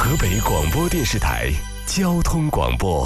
河北广播电视台交通广播。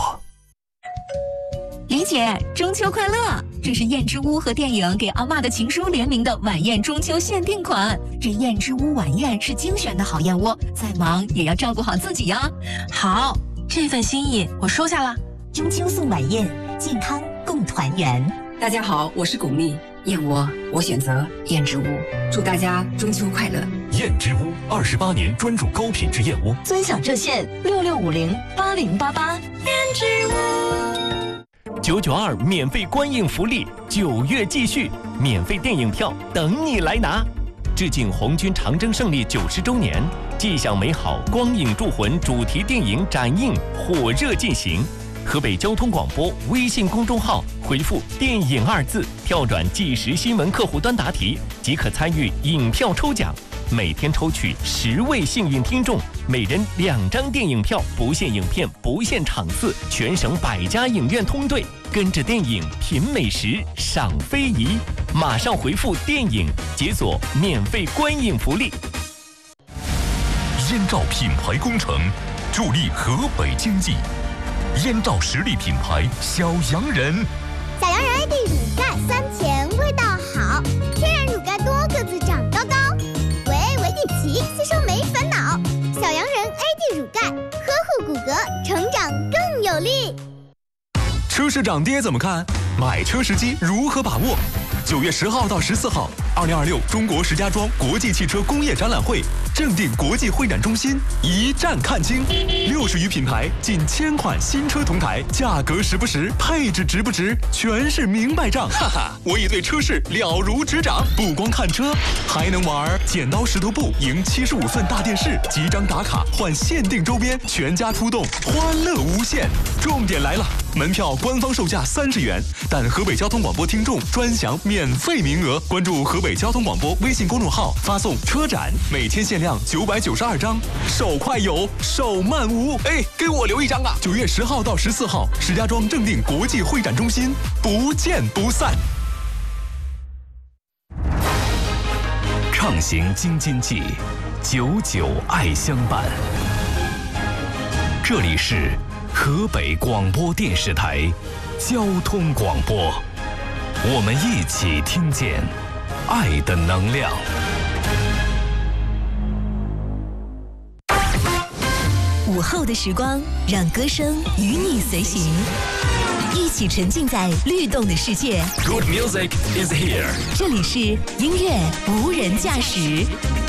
李姐，中秋快乐！这是燕之屋和电影给阿嬷的情书联名的晚宴中秋限定款。这燕之屋晚宴是精选的好燕窝，再忙也要照顾好自己呀。 好，这份心意我收下了。 中秋送晚宴，健康共团圆。 大家好，我是巩俐，燕窝我选择燕之屋，祝大家中秋快乐。 燕之屋28年专注高品质燕窝， 尊享热线66508088。 燕之屋。 992免费观影福利，9月继续，免费电影票等你来拿。致敬红军长征胜利90周年，既享美好光影铸魂主题电影展映火热进行。河北交通广播微信公众号回复“电影”2字，跳转即时新闻客户端答题，即可参与影票抽奖。每天抽取10位幸运听众，每人2张电影票，不限影片，不限场次，全省100家影院通兑，跟着电影品美食，赏非遗。马上回复“电影”，解锁免费观影福利。 燕赵品牌工程助力河北经济。燕赵实力品牌小洋人， 小洋人 AD 乳钙酸甜味道好，天然乳钙多，个子长高高，维 D 奇吸收没烦恼。小洋人 AD 乳钙呵护骨骼，成长更有力。 车市涨跌怎么看？买车时机如何把握？9月10号到14号，2026中国石家庄国际汽车工业展览会正定国际会展中心一站看清，60余品牌，近1000款新车同台，价格实不实，配置值不值，全是明白账。哈哈，我已对车市了如指掌，不光看车，还能玩剪刀石头布，赢75寸大电视，几张打卡换限定周边，全家出动，欢乐无限。重点来了，门票官方售价30元，但河北交通广播听众专享免费名额。关注河北交通广播微信公众号，发送车展，每天限量992张，手快有，手慢无。哎，给我留一张啊！9月10号到14号，石家庄正定国际会展中心，不见不散。 畅行京津冀，久久爱相伴。这里是河北广播电视台交通广播，我们一起听见爱的能量。 午后的时光，让歌声与你随行，一起沉浸在律动的世界。 Good music is here。 这里是音乐无人驾驶。